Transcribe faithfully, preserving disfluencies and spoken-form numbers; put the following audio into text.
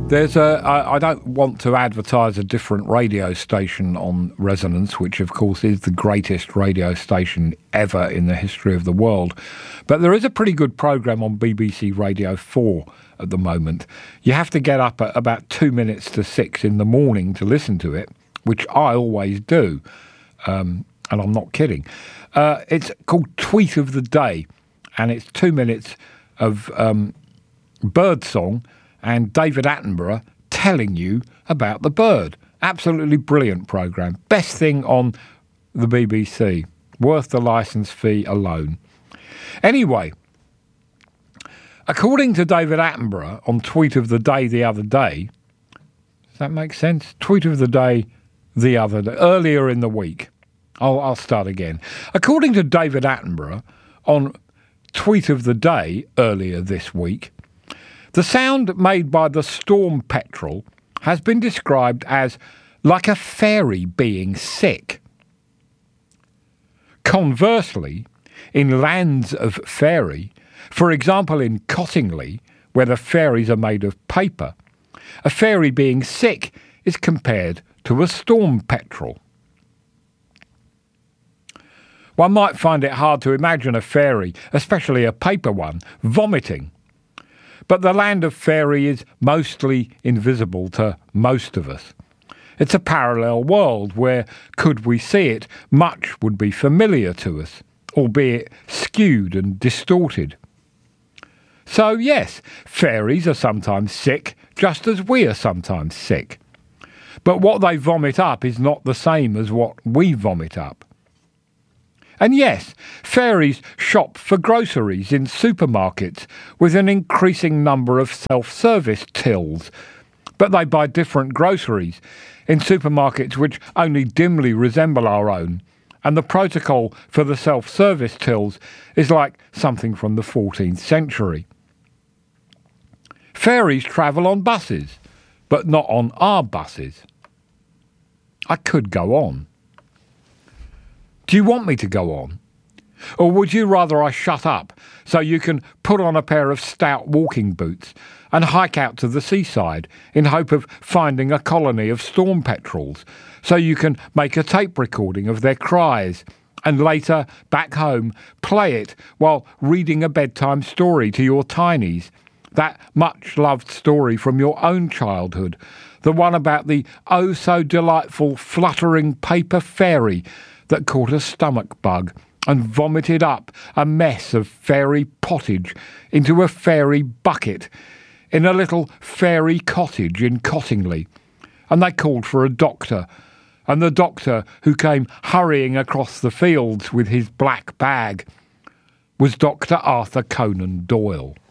There's a. I, I don't want to advertise a different radio station on Resonance, which of course is the greatest radio station ever in the history of the world. But there is a pretty good programme on B B C Radio four at the moment. You have to get up at about two minutes to six in the morning to listen to it, which I always do. Um, and I'm not kidding. Uh, it's called Tweet of the Day, and it's two minutes of um, birdsong and David Attenborough telling you about the bird. Absolutely brilliant programme. Best thing on the B B C. Worth the licence fee alone. Anyway, according to David Attenborough on Tweet of the Day the other day, does that make sense? Tweet of the Day the other day, earlier in the week. I'll, I'll start again. According to David Attenborough on Tweet of the Day earlier this week, the sound made by the storm petrel has been described as like a fairy being sick. Conversely, in lands of fairy, for example in Cottingley, where the fairies are made of paper, a fairy being sick is compared to a storm petrel. One might find it hard to imagine a fairy, especially a paper one, vomiting. But the land of fairy is mostly invisible to most of us. It's a parallel world where, could we see it, much would be familiar to us, albeit skewed and distorted. So yes, fairies are sometimes sick, just as we are sometimes sick. But what they vomit up is not the same as what we vomit up. And yes, fairies shop for groceries in supermarkets with an increasing number of self-service tills, but they buy different groceries in supermarkets which only dimly resemble our own, and the protocol for the self-service tills is like something from the fourteenth century. Fairies travel on buses, but not on our buses. I could go on. Do you want me to go on? Or would you rather I shut up so you can put on a pair of stout walking boots and hike out to the seaside in hope of finding a colony of storm petrels so you can make a tape recording of their cries and later, back home, play it while reading a bedtime story to your tinies, that much-loved story from your own childhood, the one about the oh-so-delightful fluttering paper fairy that caught a stomach bug and vomited up a mess of fairy pottage into a fairy bucket in a little fairy cottage in Cottingley. And they called for a doctor, and the doctor, who came hurrying across the fields with his black bag, was Doctor Arthur Conan Doyle.